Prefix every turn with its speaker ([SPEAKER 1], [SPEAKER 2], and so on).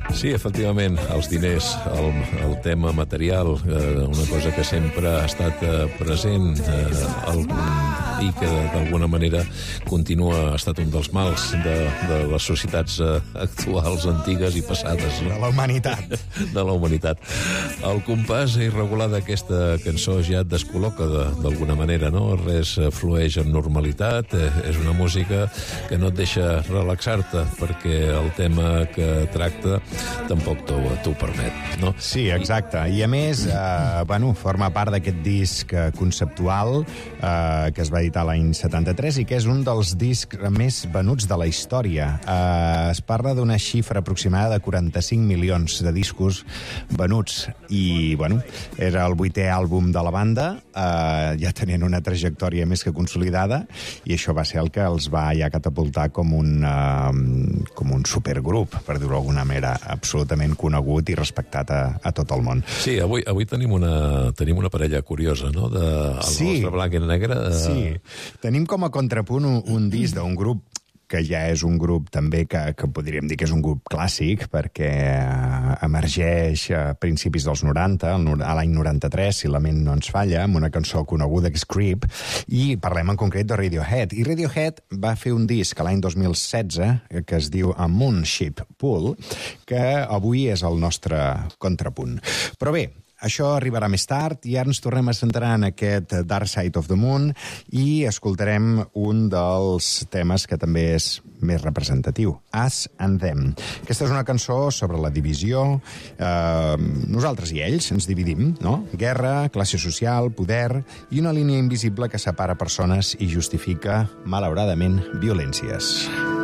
[SPEAKER 1] Sí, efectivament, els diners, el tema material, una cosa que sempre ha estat present i que d'alguna manera ha estat un dels mals de les societats actuals, antigues i passades.
[SPEAKER 2] De la humanitat.
[SPEAKER 1] De la humanitat. El compàs irregular d'aquesta cançó ja et descol·loca d'alguna manera, no? Res flueix amb normalitat, és una música que no et deixa relaxar-te, perquè el tema que tracta tampoc t'ho permet, no?
[SPEAKER 2] Sí, exacte. I a més, forma part d'aquest disc conceptual que es va editar l'any 73 i que és un dels discs més venuts de la història. Es parla d'una xifra aproximada de 45 milions de discos venuts i, era el 8è àlbum de la banda, ja tenien una trajectòria més que consolidada i això va ser el que els va ja catapultar com un supergrup, per dir-ho d'alguna manera, absolutament conegut i respectat a tot el món.
[SPEAKER 1] Sí, avui tenim una parella curiosa, no?, nostre blanc i negre.
[SPEAKER 2] Sí, tenim com a contrapunt un disc d'un grup que ja és un grup també que podríem dir que és un grup clàssic, perquè emergeix a principis dels 90, a l'any 93, si la ment no ens falla, amb una cançó coneguda que és Creep, i parlem en concret de Radiohead. I Radiohead va fer un disc l'any 2016 que es diu A Moonship Pool, que avui és el nostre contrapunt. Però bé, això arribarà més tard i ara ens tornem a centrar en aquest Dark Side of the Moon i escoltarem un dels temes que també és més representatiu, Us and Them. Aquesta és una cançó sobre la divisió. Nosaltres i ells ens dividim, no? Guerra, classe social, poder i una línia invisible que separa persones i justifica, malauradament, violències.